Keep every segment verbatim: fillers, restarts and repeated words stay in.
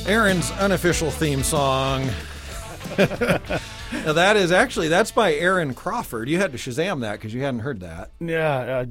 Aaron's unofficial theme song. Now that is actually, that's by Aaron Crawford. You had to Shazam that because you hadn't heard that. Yeah, uh,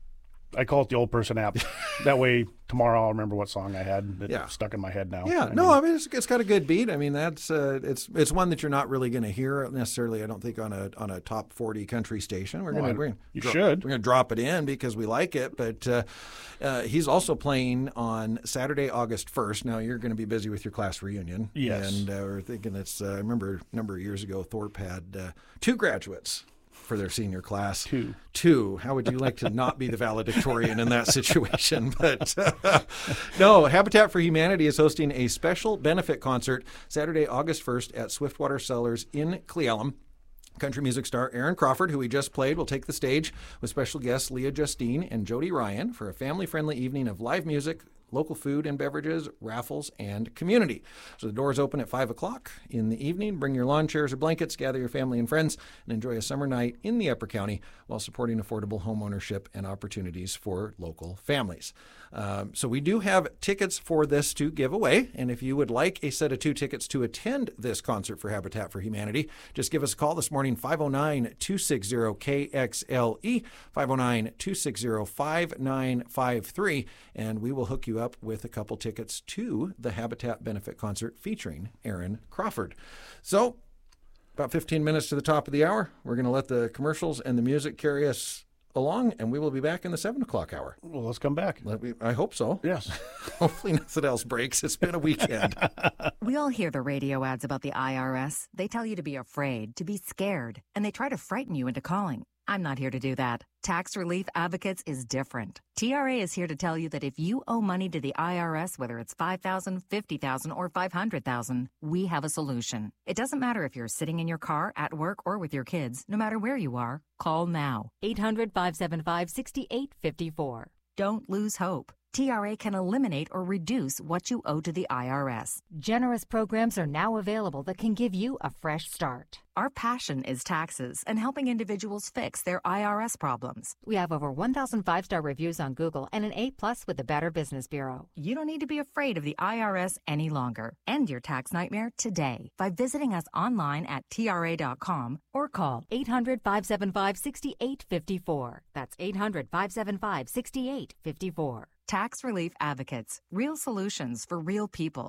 I call it the old person app. That way tomorrow I'll remember what song I had. It's Yeah. stuck in my head now. Yeah, I no, mean, I mean it's, it's got a good beat. I mean that's uh, it's it's one that you're not really going to hear necessarily. I don't think on a on a top forty country station. We're Well, going I- we're gonna you dro- should. We're going to drop it in because we like it. But uh, uh, he's also playing on Saturday, August first. Now you're going to be busy with your class reunion. Yes. and uh, we're thinking it's. Uh, I remember a number of years ago, Thorpe had uh, two graduates for their senior class. Two. Two. How would you like to not be the valedictorian in that situation? But uh, no, Habitat for Humanity is hosting a special benefit concert Saturday, August first at Swiftwater Cellars in Cle Elum. Country music star Aaron Crawford, who we just played, will take the stage with special guests Leah Justine and Jody Ryan for a family-friendly evening of live music, local food and beverages, raffles, and community. So the doors open at five o'clock in the evening. Bring your lawn chairs or blankets, gather your family and friends, and enjoy a summer night in the Upper County while supporting affordable home ownership and opportunities for local families. Um, so we do have tickets for this to give away, and if you would like a set of two tickets to attend this concert for Habitat for Humanity, just give us a call this morning, five oh nine, two six zero, K X L E, five oh nine, two six zero, five nine five three, and we will hook you up with a couple tickets to the Habitat Benefit Concert featuring Aaron Crawford. So, about fifteen minutes to the top of the hour, we're going to let the commercials and the music carry us along, and we will be back in the seven o'clock hour. Well, let's come back. Let me, I hope so. Yes. Hopefully nothing else breaks. It's been a weekend. We all hear the radio ads about the I R S. They tell you to be afraid, to be scared, and they try to frighten you into calling. I'm not here to do that. Tax Relief Advocates is different. T R A is here to tell you that if you owe money to the I R S, whether it's five thousand dollars, fifty thousand dollars, or five hundred thousand dollars, we have a solution. It doesn't matter if you're sitting in your car, at work, or with your kids. No matter where you are, call now. eight hundred, five seven five, six eight five four. Don't lose hope. T R A can eliminate or reduce what you owe to the I R S. Generous programs are now available that can give you a fresh start. Our passion is taxes and helping individuals fix their I R S problems. We have over one thousand five-star reviews on Google and an A plus with the Better Business Bureau. You don't need to be afraid of the I R S any longer. End your tax nightmare today by visiting us online at T R A dot com or call eight hundred, five seven five, six eight five four. That's eight hundred, five seven five, six eight five four. Tax Relief Advocates. Real solutions for real people.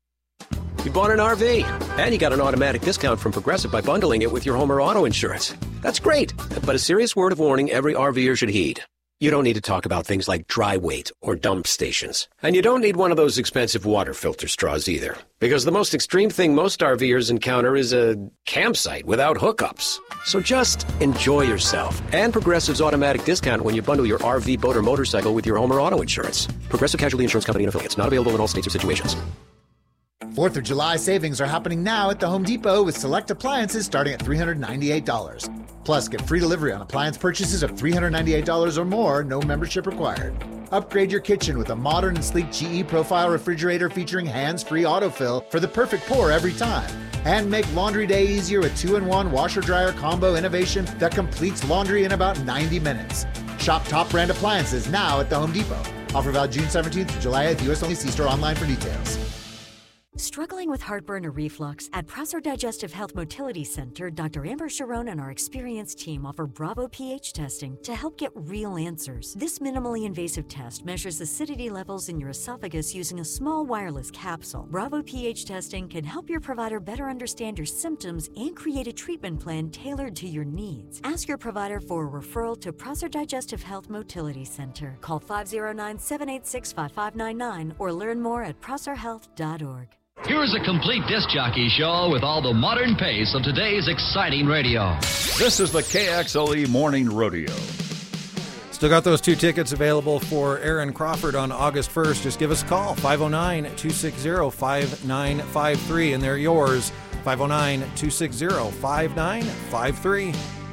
You bought an R V, and you got an automatic discount from Progressive by bundling it with your home or auto insurance. That's great, but a serious word of warning every RVer should heed. You don't need to talk about things like dry weight or dump stations. And you don't need one of those expensive water filter straws either. Because the most extreme thing most RVers encounter is a campsite without hookups. So just enjoy yourself and Progressive's automatic discount when you bundle your R V, boat, or motorcycle with your home or auto insurance. Progressive Casualty Insurance Company and affiliates. Not available in all states or situations. fourth of July savings are happening now at the Home Depot with select appliances starting at three hundred ninety-eight dollars. Plus, get free delivery on appliance purchases of three hundred ninety-eight dollars or more, no membership required. Upgrade your kitchen with a modern and sleek G E Profile refrigerator featuring hands-free autofill for the perfect pour every time. And make laundry day easier with two in one washer-dryer combo innovation that completes laundry in about ninety minutes. Shop top brand appliances now at the Home Depot. Offer valid June seventeenth to July eighth, U S only. See store online for details. Struggling with heartburn or reflux? At Prosser Digestive Health Motility Center, Doctor Amber Sharon and our experienced team offer Bravo pH testing to help get real answers. This minimally invasive test measures acidity levels in your esophagus using a small wireless capsule. Bravo pH testing can help your provider better understand your symptoms and create a treatment plan tailored to your needs. Ask your provider for a referral to Prosser Digestive Health Motility Center. Call five oh nine, seven eight six, five five nine nine or learn more at prosser health dot org. Here's a complete disc jockey show with all the modern pace of today's exciting radio. This is the K X L E Morning Rodeo. Still got those two tickets available for Aaron Crawford on August first. Just give us a call, five oh nine, two six zero, five nine five three, and they're yours, five oh nine, two six zero, five nine five three.